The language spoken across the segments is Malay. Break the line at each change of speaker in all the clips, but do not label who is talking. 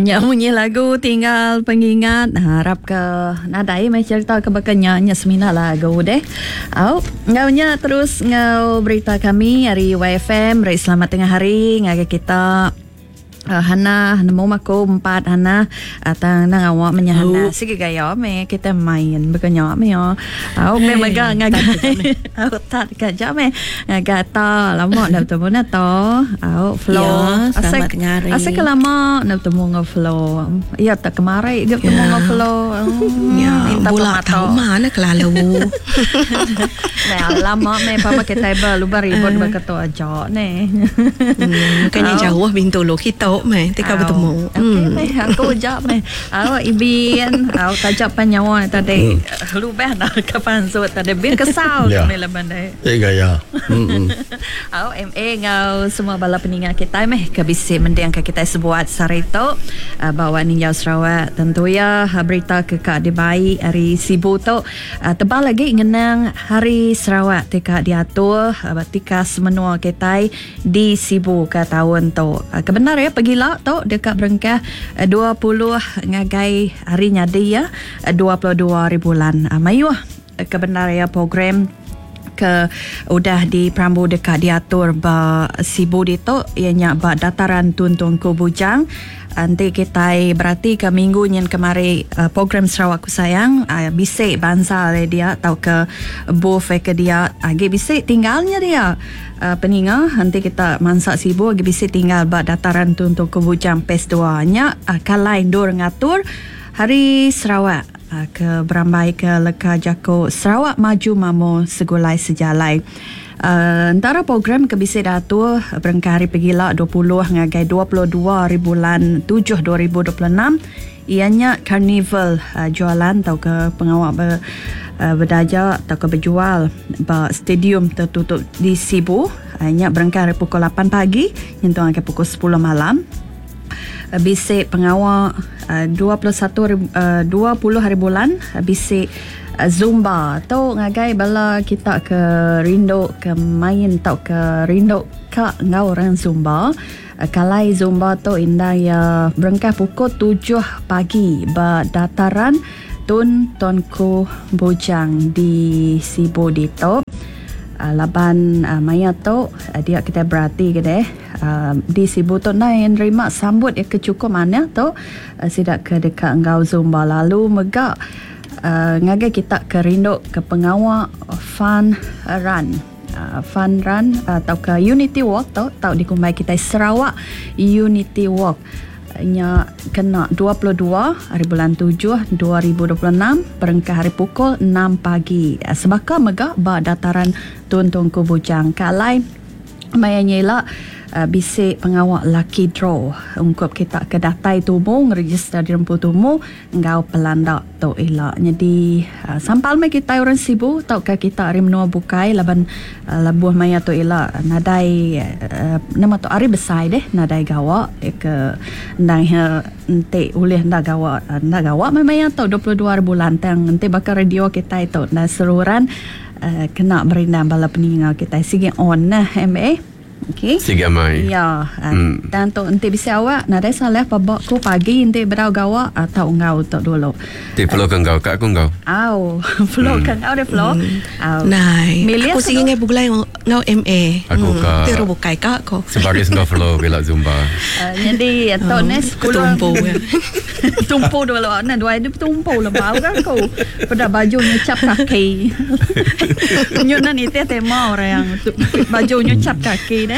Nyanyi lagu tinggal pengingat harap ke nadai mai cerita ke bakanya semina lagu deh. Ngaunya terus ngau berita kami hari YFM. Selamat tengah hari ngaga kita Hana nemu mako 4 Hana atang nang awak menyahana sige gaya me kita main bekanya me yo me maga ngaga tat kaja me ngaga ta lama nak temu na to flow asal lama nak temu ngau flow ya tak kemarin dia temu ngau flow
ya bola tahu mana kelalu
lama me papa kita baru ribut berkata aja ne
kayaknya jauh Bintulu kita tika bertemu.
Okay, aku jap ibin, tajak panyawa tadi lubah nak kapan so tadi bin kesal ni laban dai.
Gaya.
MA ngau semua bala peningat kita kabisi mendiang kita sebuat sarito bawa Ninjau Sarawak tentu ya berita kekak di bayi hari Sibu tu tebal lagi ngenang hari Sarawak tika diatur tika semenua kita di Sibu ke tahun tu. Kebenar ya pergilah tu dekat berengkah 20 ngagai harinya dia 22 bulan mayuh kebenar ya program ke udah di Prambu dekat diatur ba Sibu dito ianya ba dataran Tuntun Ku Bujang. Nanti kita berarti ke minggu yang kemarin program Sarawak Ku Sayang bisik bangsa dia atau ke bufe ke dia agi bisik tinggalnya dia peninga nanti kita mansak Sibu agi bisik tinggal ba dataran Tuntun Ku Bujang PES 2 nya kalain dur ngatur hari Sarawak ke berambai ke leka jako Sarawak maju mamo segulai sejalai. Antara program kebisi datu berengkari pergilah 20 ngagai 22 bulan 7 2026 ianya karnival jualan atau ke pengawal berdaja atau ke berjual stadium tertutup di Sibu ianya berengkari pukul 8 pagi hingga pukul 10 malam. Bisik pengawal 20 hari bulan bisik Zumba atau ngagai bala kita ke rindu ke main tau ke rindu ka ngau orang Zumba kalai Zumba tu indah ya berengkah pukul 7 pagi ba dataran Tuntun Ku Bujang di Sibu dito laban maya tu dia kita berarti ke deh di Sibu tu na yang terima sambut ya kecukup mana tu sidak ke dekat ngau Zumba lalu megak ngagai kita kerindu ke pengawal fun run atau ke Unity Walk tau dikumbai kita Sarawak Unity Walk nya kena 22 hari bulan 7 2026 berengkah hari pukul 6 pagi sebaka megak ba dataran Tuntun Ku Bujang kalai mayanya bisik pengawal lucky draw ungkap kita ke datai tumu register di rempu tumu ngau pelandak tu elak jadi sampal mai kita orang Sibu tau ke kita hari menua bukai laban labuh maya tu elak nadai nama tu hari besai deh nadai gawak ke ndang ente ulih ndak gawak mai maya tu 22 bulan tang ente bakal radio kita itu dan seruran kena berindam bala peningal kita sige on nah MA. Okay.
Sige mai.
Ya. Dan tu nanti bisa awak nak ada salah pabak ku pagi nanti berau gawa atau ngau tu dulu.
Ti flow kan ngau kak ku ngau.
Flow kan ngau deh flow.
Nai. Aku sih ingat bukulai ngau MA.
Aku kak.
Tiru bukai kak ko.
Sebagai ngau flow bila Zumba.
Jadi tu nes
tumpu.
Tumpu dulu. Nah dua itu tumpu lah bau kan ku. Pada baju nyucap kaki. Nyunan itu tema orang yang baju nyucap kaki.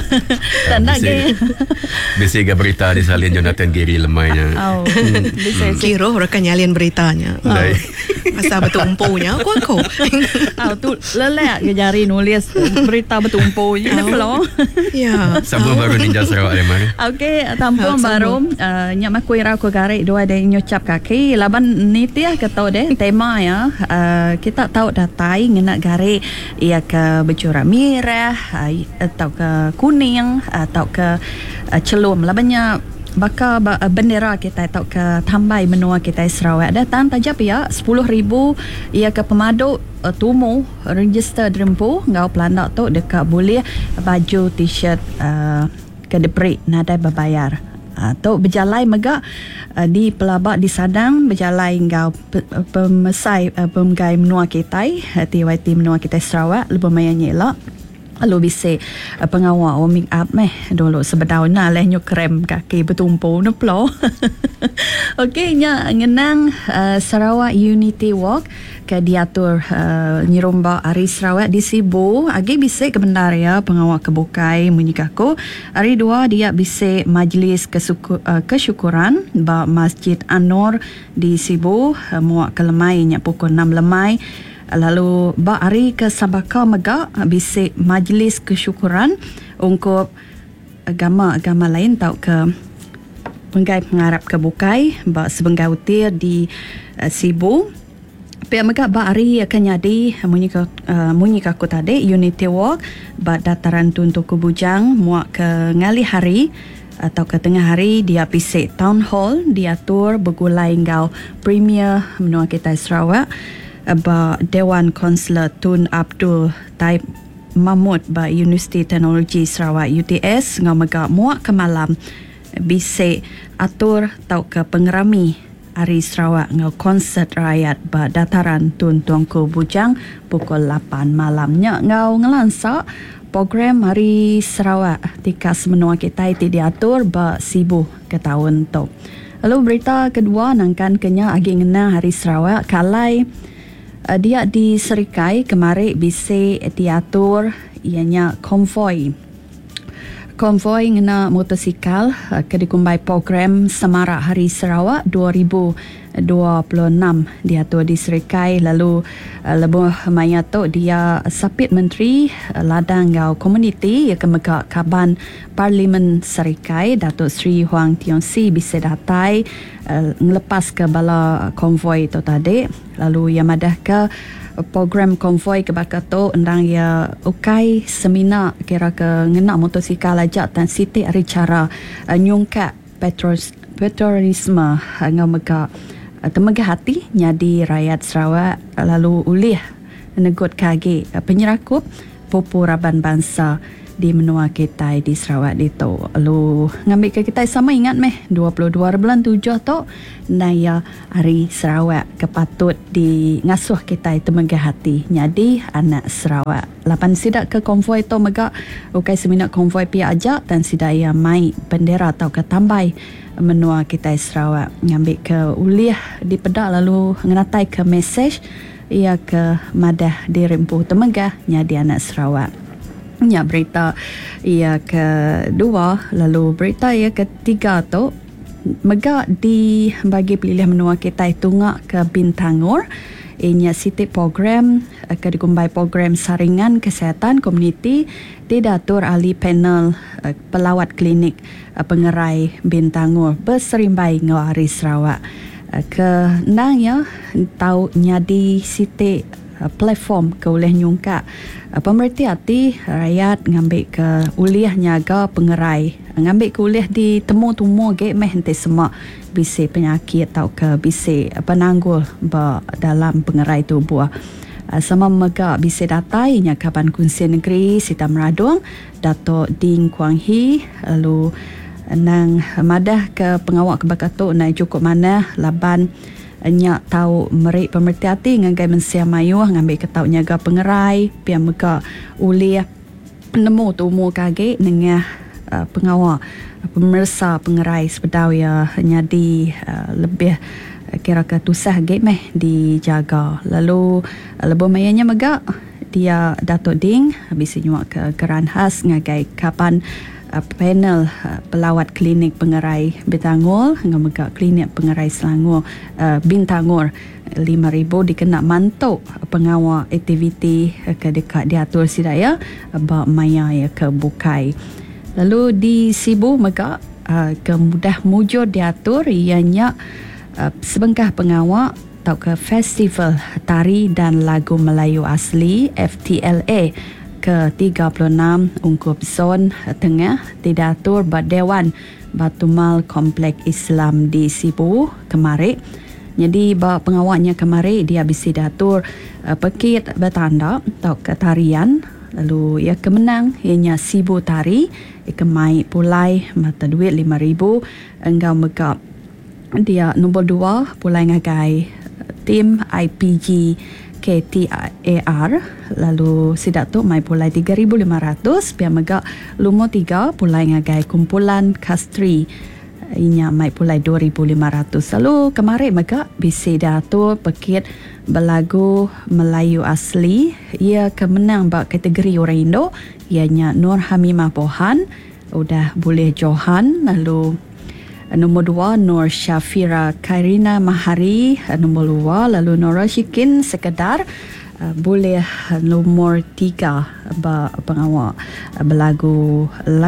Tanda ke
bisa berita di salin Jonathan Giri lemainya.
Bisa kira orang nyalin beritanya. Masa bertumpunya aku.
Tu lelak ke jari nulis berita bertumpunya flow.
Ya.
Sambung baru Ninja Sarawak lemai.
Okey, tampung baru nyak makui ra ko garek dua ada nyucap kaki laban ni dia kata deh tema ya kita tahu datai ngena garek ia ke bercura merah atau ke kuning atau ke celum labannya baka bendera kita atau ke tambai menua kita Sarawak datang tajap ya 10,000 ia ke pemadu tumu register drempu ngau pelandak tu dekat boleh baju t-shirt ke debrik nadai berbayar Tok berjalai megak di pelabak di Sadang berjalai ngau pemesai pemgai menua kitai TYT menua kitai Sarawak lebih mayanya elok. Lalu bisa pengawal warming up dulu sebedau na leh nyu krem kaki bertumpu neplo. Okey nya ngenang Sarawak Unity Walk ke diatur nyiromba Ari Sarawak di Sibu agi bisa kebenar ya pengawal kebukai menyikaku hari 2 dia bisa majlis kesyukuran ba Masjid An-Nur di Sibu muak kelemai nya pukul 6 lemai. Lalu ba hari ke Sabaka megak bisa majlis kesyukuran untuk agama lain tau ke penggai pengarap kebukai ba sebenggai utir di Sibu. Pihak megak ba hari akan jadi munyi kaku tadi Unity Walk ba dataran Tunku Bujang muak ke ngali hari atau ke tengah hari dia pisik Town Hall diatur bergulai ngau Premier menua kita Sarawak ba Dewan Kaunselor Tun Abdul Taib Mahmud ba Universiti Teknologi Sarawak UTS ngau megak muak ke malam bisa atur tau ke pengerami Ari Sarawak ngau konsert rakyat ba dataran Tun Tuanku Bujang pukul 8 malamnya ngau ngelansak program Hari Sarawak tikas menua kita itu diatur ba Sibu ke tahun tu. Lalu berita kedua nangkan kenya agi ngena Hari Sarawak kalai dia di Serikai kemarin bisa diatur ianya konvoi ngena motosikal ke dikumbai program Semarak Hari Sarawak 2026 diatur di Serikai. Lalu lebih maya tu dia sapit menteri ladang ngau komuniti ya kemegak kaban Parlimen Serikai Datuk Seri Huang Tiong Si bisa datai ngelepas ke bala konvoi tu tadi. Lalu ia madah ke program konvoi ke Bakato endang ya ukai seminar kira ke ngena motosikal ajak dan siti ari cara nyungkat petrolisme ngau megak temegah hati nyadi rakyat Sarawak lalu ulih negut kage penyerakup popuraban bangsa di menua kita di Sarawak itu. Lalu ngambil ke kita sama ingat 22 bulan 7 tu naya Hari Sarawak kepatut di ngasuh kita itu megah hati nyadi anak Sarawak. Lapan sidak ke konvoi tu megak ukai seminar konvoi pihak ajak dan sidak ia mai bendera atau ke tambai menua kita Sarawak ngambil ke uliah di pedak lalu ngenatai ke mesej ia ke madah dirempuh temegah nyadi anak Sarawak. Ya berita ia kedua lalu berita ia ketiga tu megak di bagi pilih menua kita tungak ke Bintangor inya siti program ke dikumbai program saringan kesihatan komuniti didatur ahli panel pelawat klinik pengerai Bintangor berserimbai ngau Hari Sarawak ke nang ya tau nyadi siti platform ke oleh nyungka pemerhati hati rakyat ngambil ke uliah nyaga pengerai ngambil ke uliah di temu-temu ke henti semua bisa penyakit atau ke bisa penanggul dalam pengerai tubuh sama megak bisa datai nya Kaban Kunsi Negeri Sita Meradung Dato' Ding Kuang Hee lalu nang madah ke pengawal kebakatuk nai cukup mana laban nyak tahu merik pemerhati hati ngangai mensia mayuh ngambil ketau nyaga pengerai pia mega uliah nemu tu umur kage nengah pengawal pemersa pengerai sepedau ya nyadi lebih kira ke tusah ge dijaga. Lalu lebih mayanya mega dia Dato' Ding habis nyuak ke Geran Khas ngagai kapan panel pelawat klinik pengerai Bintangor ngamega klinik pengerai Selangor Bintangor 5,000 dikena mantuk pengawal aktiviti ke dekat diatur sidaya ba maya ya ke bukai. Lalu di Sibu mega kemudah mujur diatur ianya sebengkah pengawal atau ke Festival Tari dan Lagu Melayu Asli FTLA ke-36 Ungkup Zon Tengah didatur Dewan Batumal Komplek Islam di Sibu kemarin. Jadi pengawalnya kemarin dia bisa datur pekit bertanda atau ketarian Lalu ia kemenang ianya Sibu Tari, ia mai pulai mata duit 5,000. Engkau megap dia nombor 2 pulai ngagai tim IPG KTAR. Lalu sidak tu mai pulai 3,500. Pia megak lumur 3 pulai ngagai kumpulan Kastri, inya mai pulai 2,500. Lalu kemarin megak bisi diatur pekit berlagu Melayu asli. Ia kemenang bak kategori orang Indo, ianya Nur Hamimah Bohan, udah boleh Johan. Lalu nombor 2 Nur Syafira Kairina Mahari, nombor 2. Lalu Nora Syikin sekedar boleh nombor 3 pengawal berlagu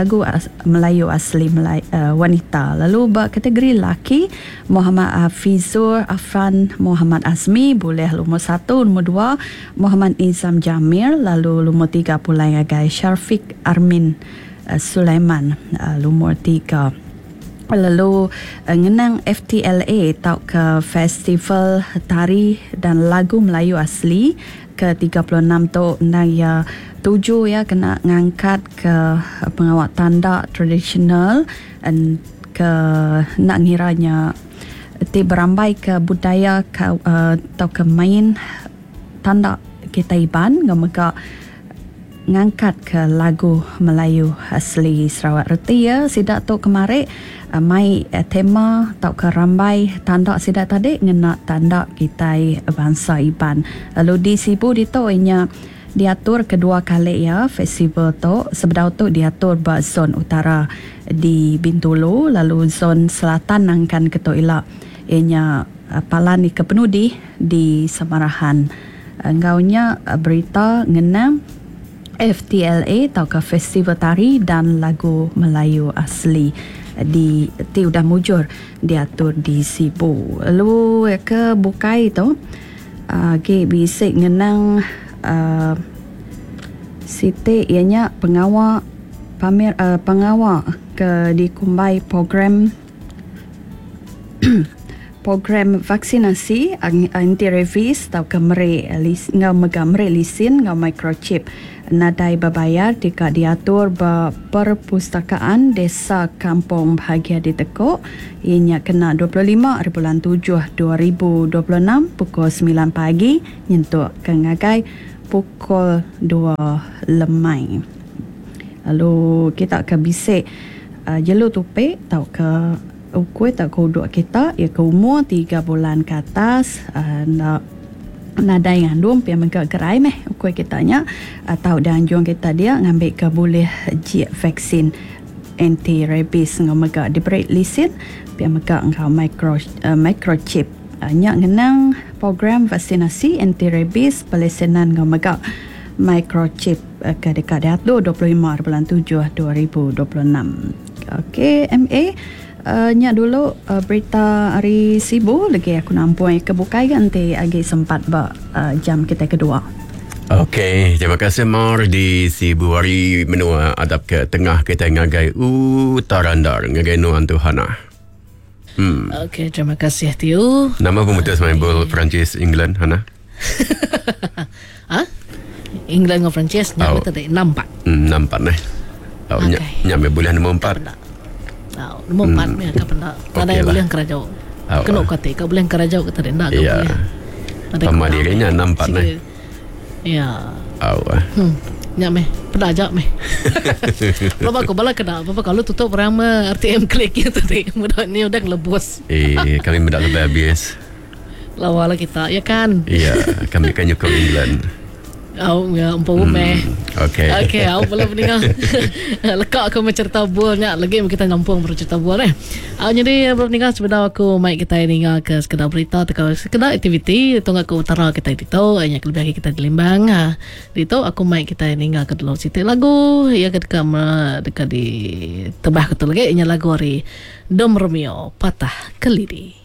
Melayu asli wanita. Lalu kategori lelaki Muhammad Hafizur Afan Muhammad Azmi boleh nombor 1. Nombor 2 Muhammad Izam Jamil. Lalu nombor 3 pulai ngagai Syarfiq Armin Sulaiman, nombor 3. Lalu ngenang FTLA tau ke Festival Tari dan Lagu Melayu Asli ke-36 tu ya 7 ya kena ngangkat ke pengawal tanda tradisional dan ke nak ngiranya berambai ke budaya tau ke main tanda kita Iban ngamaka ngangkat ke lagu Melayu asli Sarawak. Reti ya sidak tu kemarin mai tema tau ke rambai tanda sidak tadi ngena tanda kita bangsa Iban. Lalu di Sibu dito inya diatur kedua kali ya festival tu. Sebelum tu diatur ba zon utara di Bintulu, lalu zon selatan angkan ke Toila inya Palani ke Penudi di Samarahan. Engaunya berita ngenam FTLA tau ke Festival Tari dan Lagu Melayu Asli di udah mujur diatur di Sibu. Lalu ke Bukai tu ke bisik ngenang Siti ianya pengawal ke dikumbai program program vaksinasi anti-rabies tau ke ngau megamre lisin ngau microchip nadai berbayar jika diatur perpustakaan Desa Kampung Bahagia di Tekuk. Ianya kena 25 bulan 7 2026 pukul 9 pagi nyentuk ke ngagai pukul 2 lemai. Lalu kita akan bisik jelu tupik tau ke ukui tak ke uduk kita ia ke umur 3 bulan ke atas. Nadai ngandung pia megak gerai ukui kitanya atau danjung kita dia ngambil ke boleh vaksin anti rabies ngau megak diberi lisin pia megak ngau microchip nyak ngenang program vaksinasi anti rabies pelesenan ngau megak microchip ke dekat diatur 25 bulan 7 2026. Okey MA nyak dulu berita hari Sibu lagi aku nampuai kebukai nanti agi sempat jam kita kedua.
Okey, terima kasih Mar di Sibu hari menua adap ke tengah kita ngagai utarandar ngagai nuan Tuhana.
Okey, terima kasih Tiu.
Nama pemutus main bola Perancis England Hana.
England dengan Perancis nyak tadi 6-4.
6-4 nyak boleh nombor 4.
Nombor 4 ni akan pernah. Ada yang boleh kerajau. Kena kata kau boleh kerajau kata rendah kau boleh.
Sama dirinya 6-4 ni.
Ya. Nyak meh, pernah ajak meh. Bapak kau bala kena. Bapak kalau tutup perama RTM klik ya tadi. Mudah ni udah ngelebus.
Kami mendak lebih habis.
Lawala kita, ya kan?
Iya, kami kan nyokong England.
Ya, umpah umeh.
Okey,
aku boleh meninggal. Lekak aku mencerita bualnya. Lagi kita ngampung bercerita bual jadi belum meninggal sebenarnya aku mai kita meninggal ke sekedar berita atau sekedar aktiviti. Tunggu aku utara kita di tau. Hanya kelebihan kita di Lembang. Di tau aku mai kita meninggal ke dalam situ lagu. Ya dekat di tebah ketul lagi. Ini lagu hari Dom Romeo Patah Kelidi.